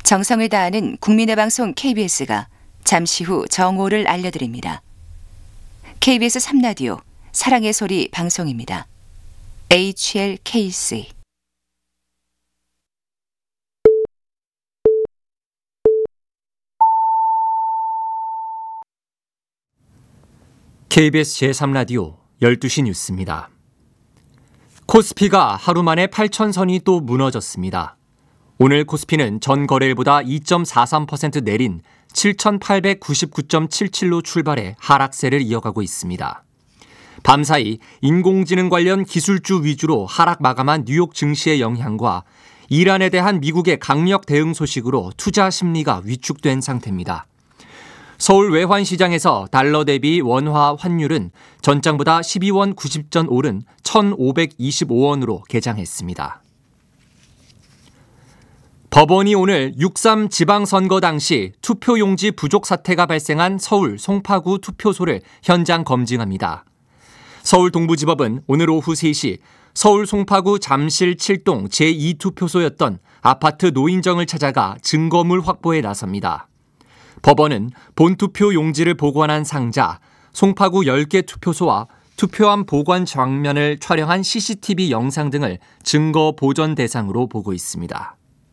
정성을 다하는 국민의 방송 KBS가 잠시 후 정오를 알려드립니다. KBS 3라디오 사랑의 소리 방송입니다. HLKC KBS 제3라디오 12시 뉴스입니다. 코스피가 하루 만에 8,000선이 또 무너졌습니다. 오늘 코스피는 전 거래일보다 2.43% 내린 7,899.77로 출발해 하락세를 이어가고 있습니다. 밤사이 인공지능 관련 기술주 위주로 하락 마감한 뉴욕 증시의 영향과 이란에 대한 미국의 강력 대응 소식으로 투자 심리가 위축된 상태입니다. 서울 외환시장에서 달러 대비 원화 환율은 전장보다 12원 90전 오른 1,525원으로 개장했습니다. 법원이 오늘 6.3 지방선거 당시 투표용지 부족 사태가 발생한 서울 송파구 투표소를 현장 검증합니다. 서울 동부지법은 오늘 오후 3시 서울 송파구 잠실 7동 제2투표소였던 아파트 노인정을 찾아가 증거물 확보에 나섭니다. 법원은 본투표 용지를 보관한 상자, 송파구 10개 투표소와 투표함 보관 장면을 촬영한 CCTV 영상 등을 증거 보전 대상으로 보고 있습니다.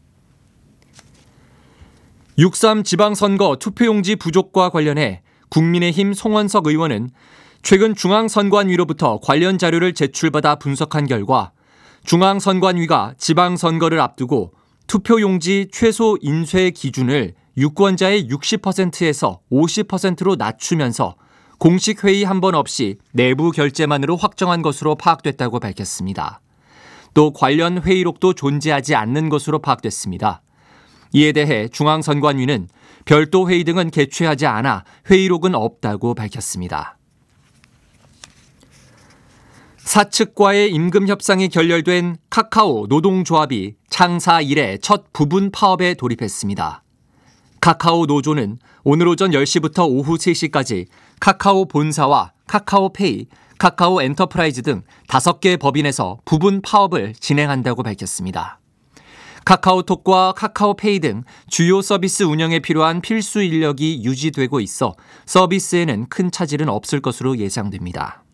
6.3 지방선거 투표용지 부족과 관련해 국민의힘 송원석 의원은 최근 중앙선관위로부터 관련 자료를 제출받아 분석한 결과 중앙선관위가 지방선거를 앞두고 투표용지 최소 인쇄 기준을 유권자의 60%에서 50%로 낮추면서 공식 회의 한 번 없이 내부 결재만으로 확정한 것으로 파악됐다고 밝혔습니다. 또 관련 회의록도 존재하지 않는 것으로 파악됐습니다. 이에 대해 중앙선관위는 별도 회의 등은 개최하지 않아 회의록은 없다고 밝혔습니다. 사측과의 임금 협상이 결렬된 카카오 노동조합이 창사 이래 첫 부분 파업에 돌입했습니다. 카카오 노조는 오늘 오전 10시부터 오후 3시까지 카카오 본사와 카카오페이, 카카오 엔터프라이즈 등 5개 법인에서 부분 파업을 진행한다고 밝혔습니다. 카카오톡과 카카오페이 등 주요 서비스 운영에 필요한 필수 인력이 유지되고 있어 서비스에는 큰 차질은 없을 것으로 예상됩니다.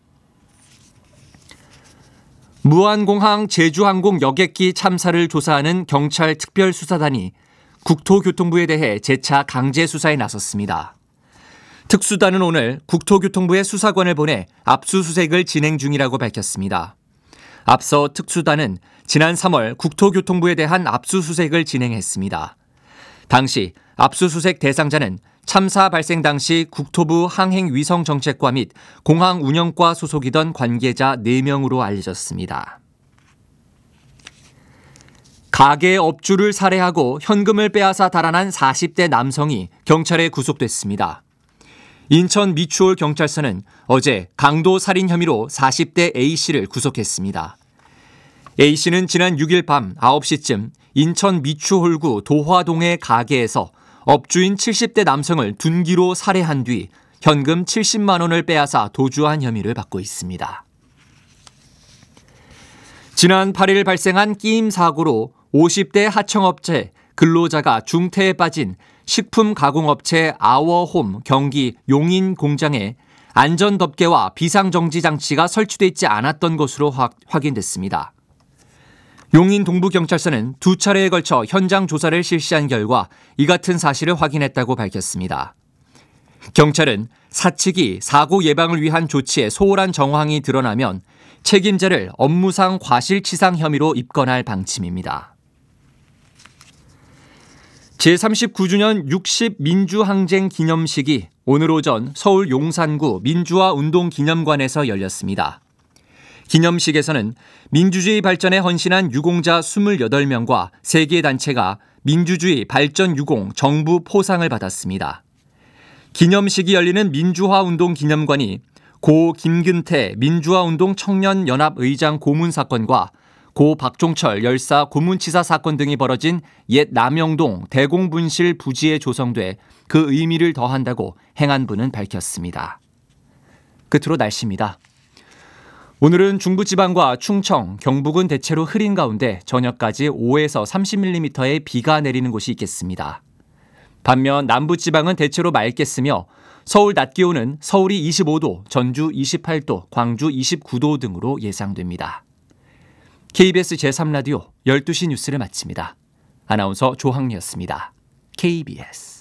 무안공항 제주항공 여객기 참사를 조사하는 경찰 특별수사단이 국토교통부에 대해 재차 강제 수사에 나섰습니다. 특수단은 오늘 국토교통부에 수사관을 보내 압수수색을 진행 중이라고 밝혔습니다. 앞서 특수단은 지난 3월 국토교통부에 대한 압수수색을 진행했습니다. 당시 압수수색 대상자는 참사 발생 당시 국토부 항행위성정책과 및 공항운영과 소속이던 관계자 4명으로 알려졌습니다. 가게 업주를 살해하고 현금을 빼앗아 달아난 40대 남성이 경찰에 구속됐습니다. 인천 미추홀 경찰서는 어제 강도 살인 혐의로 40대 A씨를 구속했습니다. A씨는 지난 6일 밤 9시쯤 인천 미추홀구 도화동의 가게에서 업주인 70대 남성을 둔기로 살해한 뒤 현금 70만 원을 빼앗아 도주한 혐의를 받고 있습니다. 지난 8일 발생한 끼임 사고로 50대 하청업체 근로자가 중태에 빠진 식품 가공업체 아워홈 경기 용인 공장에 안전덮개와 비상정지 장치가 설치돼 있지 않았던 것으로 확인됐습니다. 용인 동부경찰서는 2차례에 걸쳐 현장 조사를 실시한 결과 이 같은 사실을 확인했다고 밝혔습니다. 경찰은 사측이 사고 예방을 위한 조치에 소홀한 정황이 드러나면 책임자를 업무상 과실치상 혐의로 입건할 방침입니다. 제39주년 60민주항쟁 기념식이 오늘 오전 서울 용산구 민주화운동기념관에서 열렸습니다. 기념식에서는 민주주의 발전에 헌신한 유공자 28명과 3개 단체가 민주주의 발전 유공 정부 포상을 받았습니다. 기념식이 열리는 민주화운동기념관이 고 김근태 민주화운동 청년연합의장 고문 사건과 고 박종철 열사 고문치사 사건 등이 벌어진 옛 남영동 대공분실 부지에 조성돼 그 의미를 더한다고 행안부는 밝혔습니다. 끝으로 날씨입니다. 오늘은 중부지방과 충청, 경북은 대체로 흐린 가운데 저녁까지 5에서 30mm의 비가 내리는 곳이 있겠습니다. 반면 남부지방은 대체로 맑겠으며 서울 낮 기온은 서울이 25도, 전주 28도, 광주 29도 등으로 예상됩니다. KBS 제3라디오 12시 뉴스를 마칩니다. 아나운서 조항리였습니다. KBS